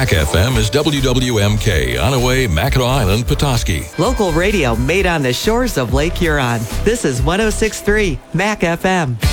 Mac FM is WWMK, Onaway, Mackinac Island, Petoskey. Local radio made on the shores of Lake Huron. This is 106.3 Mac FM.